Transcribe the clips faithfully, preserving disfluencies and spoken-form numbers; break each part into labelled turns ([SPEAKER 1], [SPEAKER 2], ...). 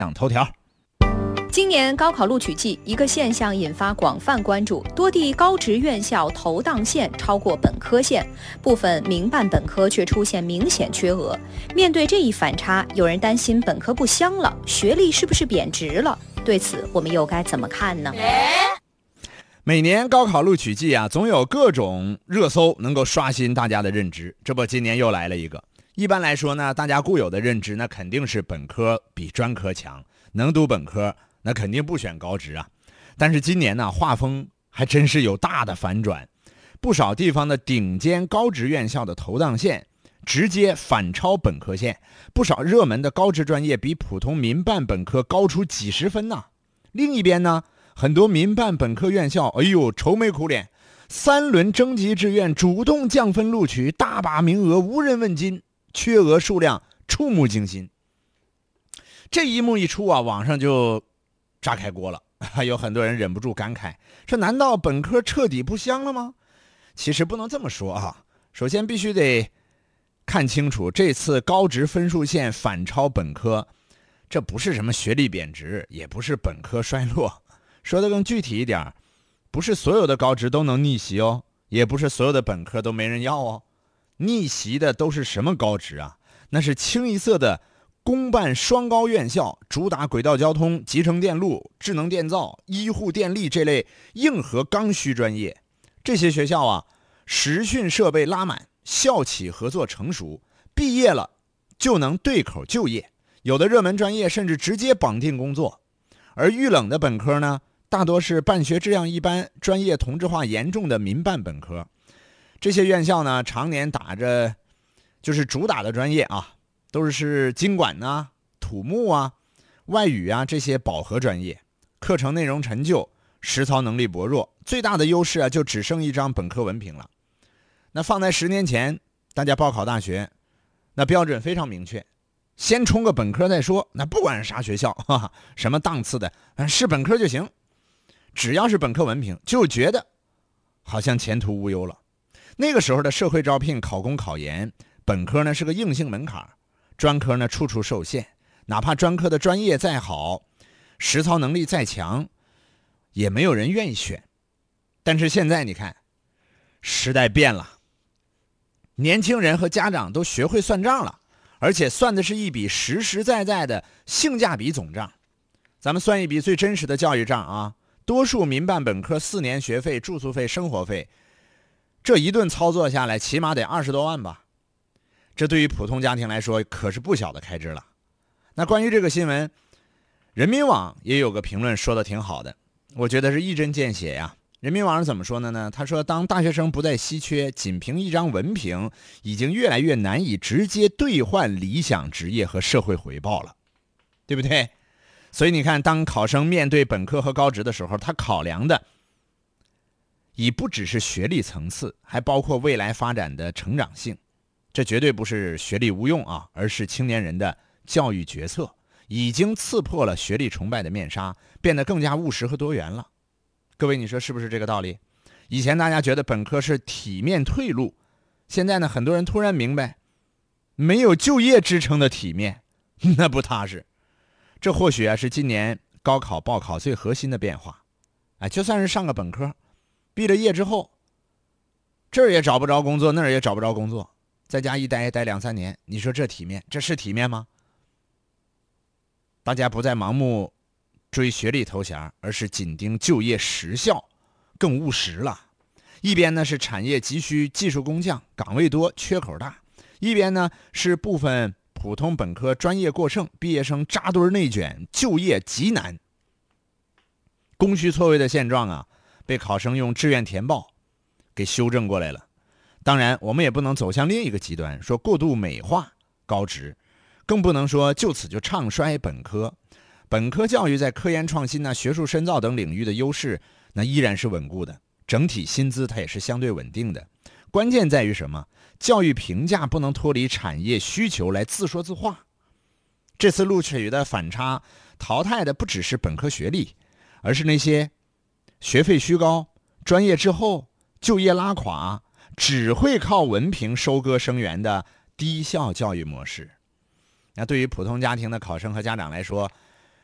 [SPEAKER 1] 头条。
[SPEAKER 2] 今年高考录取季，一个现象引发广泛关注，多地高职院校投档线超过本科线，部分民办本科却出现明显缺额。面对这一反差，有人担心本科不香了，学历是不是贬值了？对此，我们又该怎么看呢？
[SPEAKER 1] 每年高考录取季啊，总有各种热搜能够刷新大家的认知。这不，今年又来了一个。一般来说呢，大家固有的认知那肯定是本科比专科强，能读本科那肯定不选高职啊。但是今年呢，画风还真是有大的反转，不少地方的顶尖高职院校的投档线直接反超本科线，不少热门的高职专业比普通民办本科高出几十分呢。另一边呢，很多民办本科院校，哎呦，愁眉苦脸，三轮征集志愿主动降分录取，大把名额无人问津，缺额数量触目惊心。这一幕一出啊，网上就炸开锅了，有很多人忍不住感慨，这难道本科彻底不香了吗？其实不能这么说啊，首先必须得看清楚，这次高职分数线反超本科，这不是什么学历贬值，也不是本科衰落。说得更具体一点，不是所有的高职都能逆袭哦，也不是所有的本科都没人要哦。逆袭的都是什么高职啊？那是清一色的公办双高院校，主打轨道交通、集成电路、智能电造、医护电力这类硬核刚需专业。这些学校啊，实训设备拉满，校企合作成熟，毕业了就能对口就业，有的热门专业甚至直接绑定工作。而遇冷的本科呢，大多是办学质量一般、专业同质化严重的民办本科。这些院校呢，常年打着就是主打的专业啊，都是经管啊、土木啊、外语啊这些饱和专业，课程内容陈旧，实操能力薄弱，最大的优势啊就只剩一张本科文凭了。那放在十年前，大家报考大学，那标准非常明确，先冲个本科再说，那不管是啥学校，哈哈，什么档次的，是本科就行，只要是本科文凭，就觉得好像前途无忧了。那个时候的社会招聘考公考研，本科呢是个硬性门槛，专科呢处处受限，哪怕专科的专业再好，实操能力再强，也没有人愿意选。但是现在你看，时代变了，年轻人和家长都学会算账了，而且算的是一笔实实在在的性价比总账。咱们算一笔最真实的教育账啊，多数民办本科四年学费、住宿费、生活费，这一顿操作下来起码得二十多万吧。这对于普通家庭来说可是不小的开支了。那关于这个新闻，人民网也有个评论说的挺好的，我觉得是一针见血呀。人民网是怎么说的呢？他说，当大学生不再稀缺，仅凭一张文凭已经越来越难以直接兑换理想职业和社会回报了，对不对？所以你看，当考生面对本科和高职的时候，他考量的已不只是学历层次，还包括未来发展的成长性。这绝对不是学历无用啊，而是青年人的教育决策已经刺破了学历崇拜的面纱，变得更加务实和多元了。各位，你说是不是这个道理？以前大家觉得本科是体面退路，现在呢，很多人突然明白，没有就业支撑的体面，那不踏实。这或许啊是今年高考报考最核心的变化。哎，就算是上个本科，毕了业之后，这儿也找不着工作，那儿也找不着工作，在家一待待两三年，你说这体面，这是体面吗？大家不再盲目追学历头衔，而是紧盯就业实效，更务实了。一边呢是产业急需技术工匠，岗位多，缺口大；一边呢是部分普通本科专业过剩，毕业生扎堆内卷，就业极难。供需错位的现状啊，被考生用志愿填报给修正过来了。当然，我们也不能走向另一个极端，说过度美化高职，更不能说就此就唱衰本科。本科教育在科研创新呢、学术深造等领域的优势，那依然是稳固的，整体薪资它也是相对稳定的。关键在于什么？教育评价不能脱离产业需求来自说自话。这次录取的反差，淘汰的不只是本科学历，而是那些学费虚高、专业滞后、就业拉垮、只会靠文凭收割生源的低效教育模式。那对于普通家庭的考生和家长来说，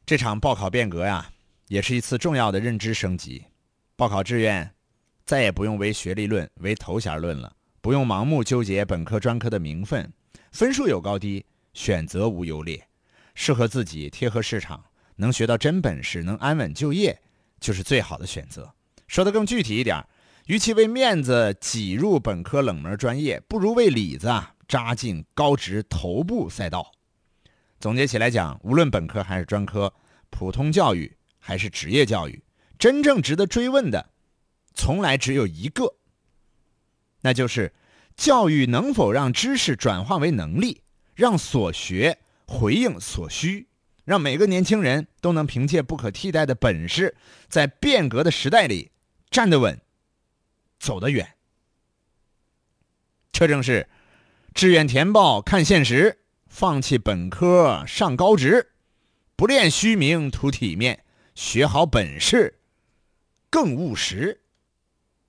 [SPEAKER 1] 这场报考变革呀，也是一次重要的认知升级。报考志愿再也不用唯学历论、唯头衔论了，不用盲目纠结本科专科的名分，分数有高低，选择无优劣，适合自己，贴合市场，能学到真本事，能安稳就业，就是最好的选择。说得更具体一点，与其为面子挤入本科冷门专业，不如为里子啊扎进高职头部赛道。总结起来讲，无论本科还是专科，普通教育还是职业教育，真正值得追问的从来只有一个，那就是教育能否让知识转化为能力，让所学回应所需，让每个年轻人都能凭借不可替代的本事，在变革的时代里站得稳，走得远。这正是志愿填报看现实，放弃本科上高职，不恋虚名图体面，学好本事更务实。